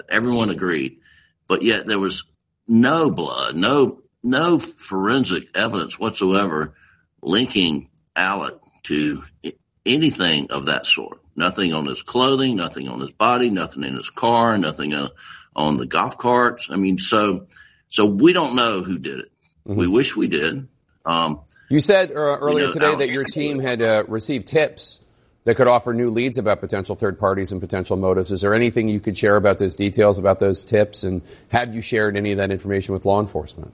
Everyone agreed. But yet there was no blood, no forensic evidence whatsoever linking Alec to anything of that sort. Nothing on his clothing, nothing on his body, nothing in his car, nothing on the golf carts. I mean, so we don't know who did it. Mm-hmm. We wish we did. You said earlier today that your team had received tips that could offer new leads about potential third parties and potential motives. Is there anything you could share about those details, about those tips, and have you shared any of that information with law enforcement?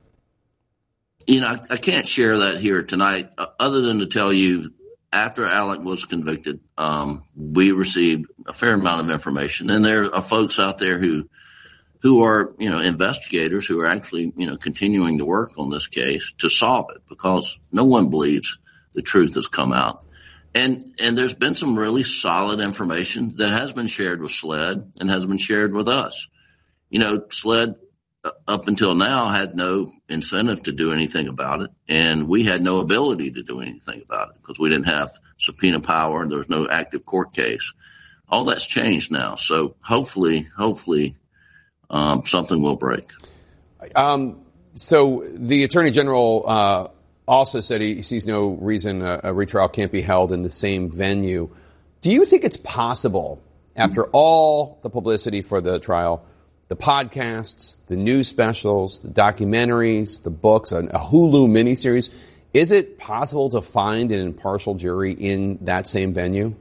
I can't share that here tonight, other than to tell you, after Alec was convicted, we received a fair amount of information, and there are folks out there who are, investigators who are actually, continuing to work on this case to solve it, because no one believes the truth has come out. And there's been some really solid information that has been shared with SLED and has been shared with us. SLED up until now had no incentive to do anything about it, and we had no ability to do anything about it because we didn't have subpoena power and there was no active court case. All that's changed now. So hopefully, something will break. So the Attorney General also said he sees no reason a retrial can't be held in the same venue. Do you think it's possible, after all the publicity for the trial, the podcasts, the news specials, the documentaries, the books, a Hulu miniseries, is it possible to find an impartial jury in that same venue?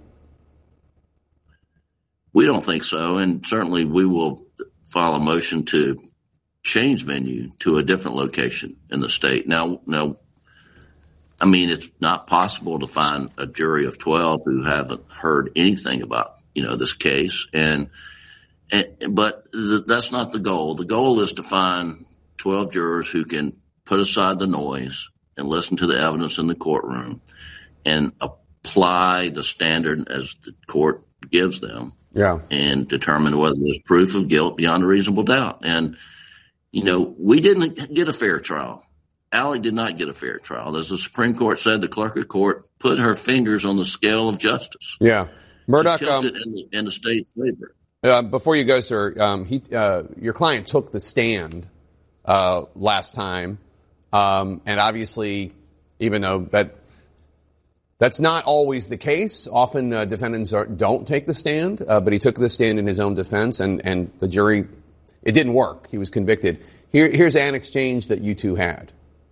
We don't think so, and certainly we will file a motion to change venue to a different location in the state. Now, I mean, it's not possible to find a jury of 12 who haven't heard anything about, this case. But that's not the goal. The goal is to find 12 jurors who can put aside the noise and listen to the evidence in the courtroom and apply the standard as the court gives them. Yeah. And determine whether there's proof of guilt beyond a reasonable doubt. And, we didn't get a fair trial. Alec did not get a fair trial. As the Supreme Court said, the clerk of court put her fingers on the scale of justice. Yeah. Murdoch, it in the state's favor. Before you go, sir, your client took the stand last time. And obviously, even though that's not always the case, often defendants don't take the stand, but he took the stand in his own defense, and the jury, it didn't work. He was convicted. Here's an exchange that you two had.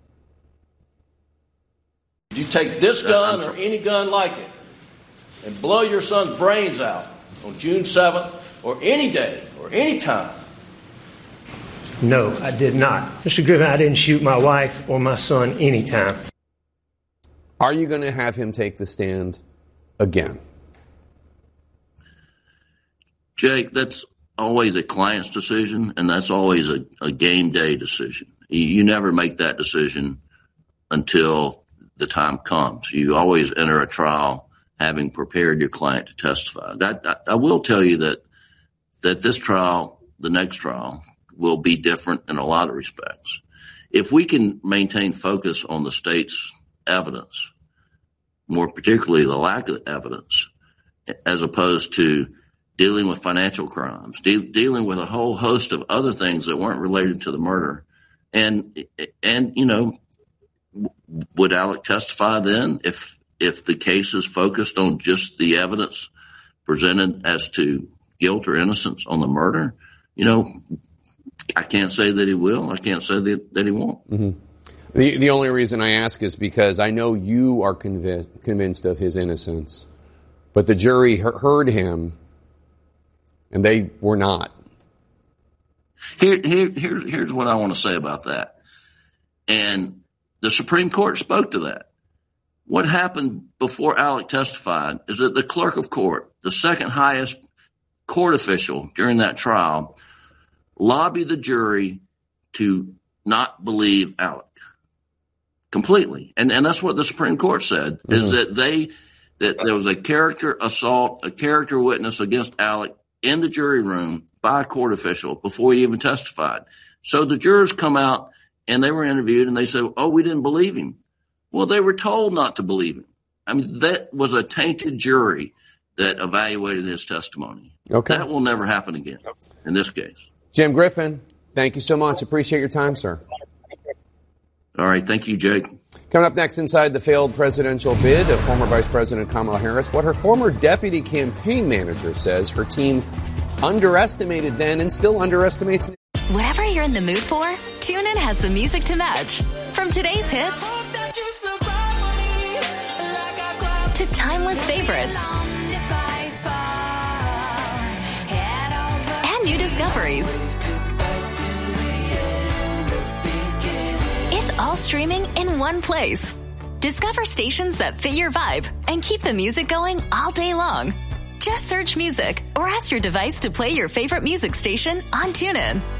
You take this gun or any gun like it and blow your son's brains out on June 7th or any day or any time? No, I did not. Mr. Griffin, I didn't shoot my wife or my son anytime. Are you going to have him take the stand again? Jake, that's always a client's decision, and that's always a game day decision. You never make that decision until the time comes. You always enter a trial having prepared your client to testify. I will tell you that this trial, the next trial, will be different in a lot of respects. If we can maintain focus on the state's evidence, more particularly the lack of evidence, as opposed to dealing with financial crimes, dealing with a whole host of other things that weren't related to the murder. And would Alec testify then if the case is focused on just the evidence presented as to guilt or innocence on the murder? I can't say that he will. I can't say that he won't. Mm-hmm. The only reason I ask is because I know you are convinced of his innocence, but the jury heard him, and they were not. Here's what I want to say about that. And the Supreme Court spoke to that. What happened before Alec testified is that the clerk of court, the second highest court official during that trial, lobbied the jury to not believe Alec completely. And that's what the Supreme Court said, is that there was a character assault, a character witness against Alec in the jury room by a court official before he even testified. So the jurors come out and they were interviewed and they said, oh, we didn't believe him. Well, they were told not to believe him. I mean, that was a tainted jury that evaluated his testimony. Okay. That will never happen again. in this case. Jim Griffin, thank you so much. Appreciate your time, sir. All right. Thank you, Jake. Coming up next, inside the failed presidential bid of former Vice President Kamala Harris, what her former deputy campaign manager says her team underestimated then and still underestimates now. Whatever you're in the mood for, TuneIn has the music to match. From today's hits to timeless favorites and new discoveries. It's all streaming in one place. Discover stations that fit your vibe and keep the music going all day long. Just search music or ask your device to play your favorite music station on TuneIn.